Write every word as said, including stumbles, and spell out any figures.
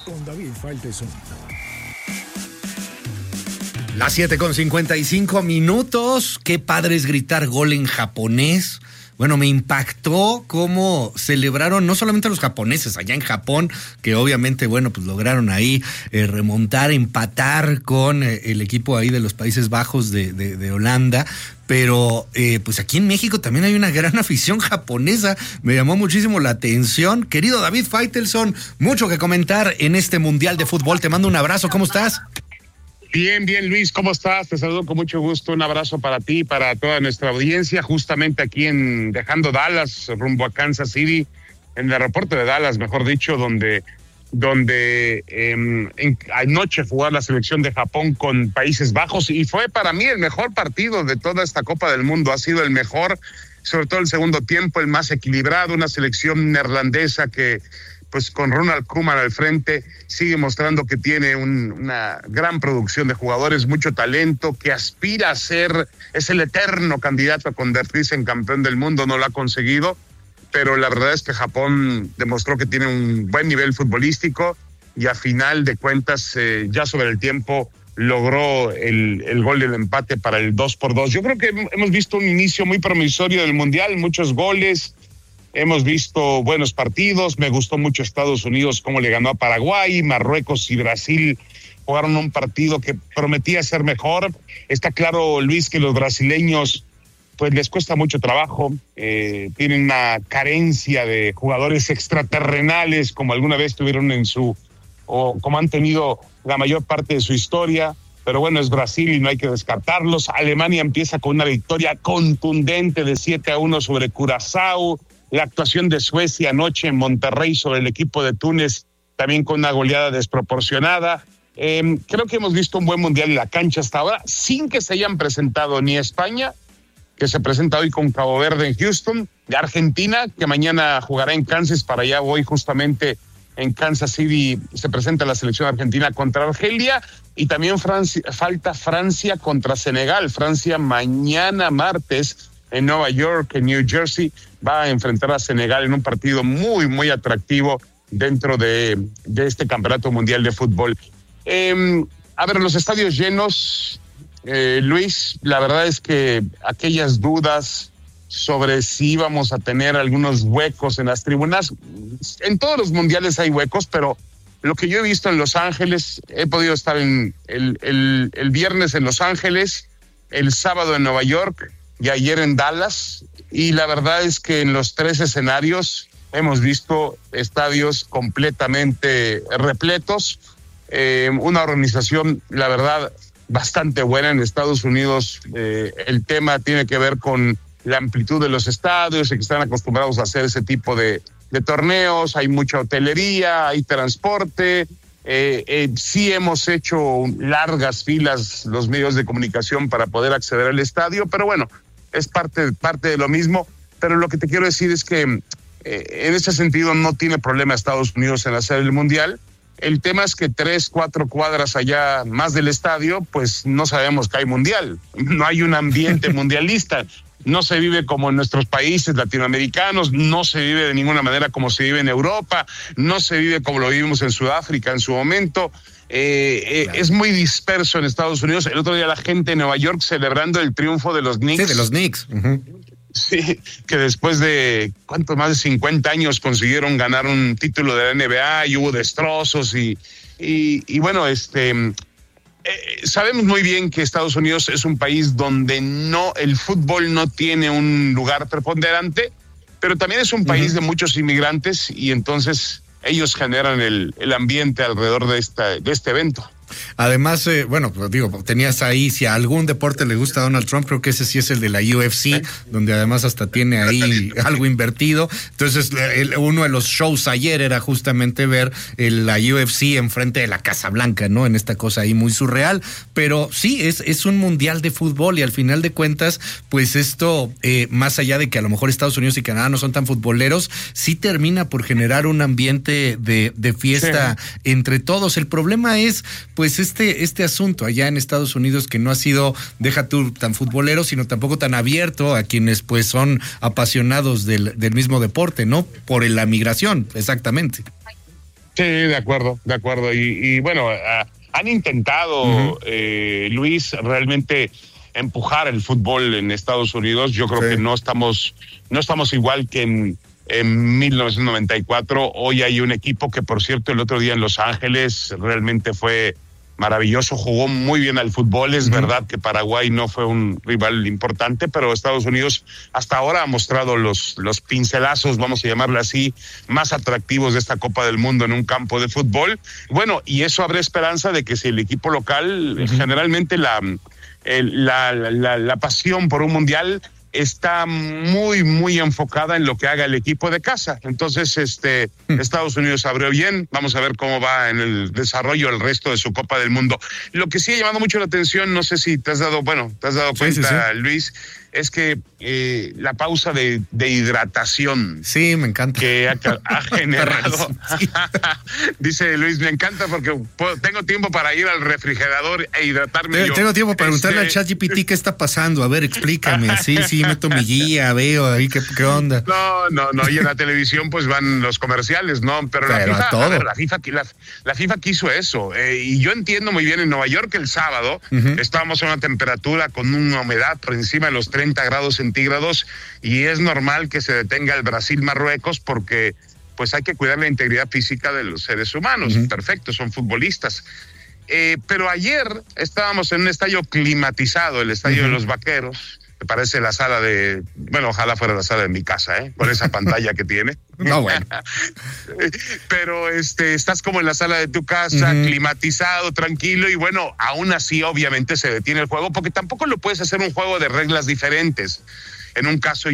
con David Faitelson. Las siete con cincuenta y cinco minutos. Qué padre es gritar gol en japonés. Bueno, me impactó cómo celebraron no solamente los japoneses allá en Japón, que obviamente, bueno, pues lograron ahí eh, remontar, empatar con eh, el equipo ahí de los Países Bajos de, de, de Holanda, pero eh, pues aquí en México también hay una gran afición japonesa. Me llamó muchísimo la atención. Querido David Faitelson, mucho que comentar en este Mundial de Fútbol. Te mando un abrazo, ¿cómo estás? Bien, bien, Luis, ¿cómo estás? Te saludo con mucho gusto. Un abrazo para ti y para toda nuestra audiencia, justamente aquí en dejando Dallas, rumbo a Kansas City, en el aeropuerto de Dallas, mejor dicho, donde, donde eh, en, anoche jugó la selección de Japón con Países Bajos y fue para mí el mejor partido de toda esta Copa del Mundo. Ha sido el mejor, sobre todo el segundo tiempo, el más equilibrado, una selección neerlandesa que pues con Ronald Koeman al frente sigue mostrando que tiene un, una gran producción de jugadores, mucho talento, que aspira a ser, es el eterno candidato a convertirse en campeón del mundo, no lo ha conseguido, pero la verdad es que Japón demostró que tiene un buen nivel futbolístico y a final de cuentas, eh, ya sobre el tiempo, logró el, el gol del empate para el dos por dos. Yo creo que hemos visto un inicio muy promisorio del Mundial, muchos goles. Hemos visto buenos partidos, me gustó mucho Estados Unidos cómo le ganó a Paraguay, Marruecos y Brasil jugaron un partido que prometía ser mejor. Está claro, Luis, que los brasileños pues les cuesta mucho trabajo, eh, tienen una carencia de jugadores extraterrenales como alguna vez tuvieron en su, o como han tenido la mayor parte de su historia, pero bueno, es Brasil y no hay que descartarlos. Alemania empieza con una victoria contundente de siete a uno sobre Curazao. La actuación de Suecia anoche en Monterrey sobre el equipo de Túnez, también con una goleada desproporcionada. Eh, creo que hemos visto un buen mundial en la cancha hasta ahora, sin que se hayan presentado ni España, que se presenta hoy con Cabo Verde en Houston, de Argentina, que mañana jugará en Kansas, para allá voy justamente en Kansas City, se presenta la selección argentina contra Argelia, y también Francia, falta Francia contra Senegal. Francia mañana martes en Nueva York, en New Jersey, va a enfrentar a Senegal en un partido muy, muy atractivo dentro de, de este Campeonato Mundial de Fútbol. Eh, a ver, los estadios llenos, eh, Luis, la verdad es que aquellas dudas sobre si íbamos a tener algunos huecos en las tribunas, en todos los mundiales hay huecos, pero lo que yo he visto en Los Ángeles, he podido estar en el, el, el viernes en Los Ángeles, el sábado en Nueva York, y ayer en Dallas, y la verdad es que en los tres escenarios hemos visto estadios completamente repletos, eh, una organización, la verdad, bastante buena en Estados Unidos. Eh, el tema tiene que ver con la amplitud de los estadios, y que están acostumbrados a hacer ese tipo de, de torneos, hay mucha hotelería, hay transporte. Eh, eh, sí hemos hecho largas filas los medios de comunicación para poder acceder al estadio, pero bueno, es parte, parte de lo mismo. Pero lo que te quiero decir es que eh, en ese sentido no tiene problema Estados Unidos en hacer el mundial. El tema es que tres, cuatro cuadras allá más del estadio, pues no sabemos que hay mundial. No hay un ambiente mundialista. No se vive como en nuestros países latinoamericanos, no se vive de ninguna manera como se vive en Europa, no se vive como lo vivimos en Sudáfrica en su momento. Eh, eh, claro. Es muy disperso en Estados Unidos. El otro día la gente en Nueva York celebrando el triunfo de los Knicks. Sí, de los Knicks. Uh-huh. Sí, que después de, ¿cuánto? Más de cincuenta años consiguieron ganar un título de la N B A y hubo destrozos y, y, y bueno, este... Eh, sabemos muy bien que Estados Unidos es un país donde no, el fútbol no tiene un lugar preponderante, pero también es un país uh-huh. de muchos inmigrantes y entonces ellos generan el, el ambiente alrededor de, esta, de este evento. Además, eh, bueno, pues digo, tenías ahí, si a algún deporte le gusta a Donald Trump, creo que ese sí es el de la U F C, ¿eh? Donde además hasta tiene ahí algo invertido. Entonces, el, uno de los shows ayer era justamente ver el, la U F C enfrente de la Casa Blanca, ¿no? En esta cosa ahí muy surreal. Pero sí, es, es un mundial de fútbol y al final de cuentas, pues esto, eh, más allá de que a lo mejor Estados Unidos y Canadá no son tan futboleros, sí termina por generar un ambiente de, de fiesta sí. entre todos. El problema es, pues este, este asunto allá en Estados Unidos que no ha sido, deja tú, tan futbolero, sino tampoco tan abierto a quienes pues son apasionados del, del mismo deporte, ¿no? Por la migración, exactamente. Sí, de acuerdo, de acuerdo. Y, y bueno, uh, han intentado, uh-huh. eh, Luis, realmente empujar el fútbol en Estados Unidos. Yo creo sí. que no estamos, no estamos igual que en, en mil novecientos noventa y cuatro. Hoy hay un equipo que, por cierto, el otro día en Los Ángeles realmente fue maravilloso, jugó muy bien al fútbol. Es uh-huh. verdad que Paraguay no fue un rival importante, pero Estados Unidos hasta ahora ha mostrado los, los pincelazos, vamos a llamarle así, más atractivos de esta Copa del Mundo en un campo de fútbol. Bueno, y eso abre esperanza de que si el equipo local, uh-huh. generalmente la, el, la, la, la pasión por un mundial está muy, muy enfocada en lo que haga el equipo de casa. Entonces, este, mm. Estados Unidos abrió bien. Vamos a ver cómo va en el desarrollo el resto de su Copa del Mundo. Lo que sí ha llamado mucho la atención, no sé si te has dado, bueno, te has dado sí, cuenta, sí, sí. Luis, es que eh, la pausa de, de hidratación. Sí, me encanta. Que ha, ha generado. Sí. Dice Luis, me encanta porque puedo, tengo tiempo para ir al refrigerador e hidratarme. Tengo, yo. tengo tiempo para este... preguntarle al ChatGPT qué está pasando. A ver, explícame. Sí, sí, meto mi guía, veo ahí qué, qué onda. No, no, no. Y en la televisión pues van los comerciales, ¿no? Pero, Pero la, FIFA, todo. A ver, la, FIFA, la, la FIFA quiso eso. Eh, y yo entiendo muy bien, en Nueva York el sábado uh-huh. estábamos a una temperatura con una humedad por encima de los treinta grados centígrados y es normal que se detenga el Brasil-Marruecos porque pues hay que cuidar la integridad física de los seres humanos. Uh-huh. Perfecto, son futbolistas. Eh, pero ayer estábamos en un estadio climatizado, el estadio uh-huh. de los Vaqueros. Me parece la sala de... Bueno, ojalá fuera la sala de mi casa, ¿eh? Con esa pantalla que tiene. No, bueno. Pero este, estás como en la sala de tu casa, uh-huh. climatizado, tranquilo, y bueno, aún así obviamente se detiene el juego, porque tampoco lo puedes hacer un juego de reglas diferentes. En un caso